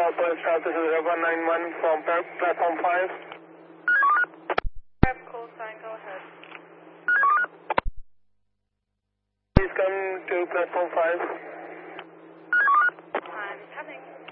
Southwest South, this is 191 from platform 5. Call sign, go ahead. Please come to platform 5. I'm coming.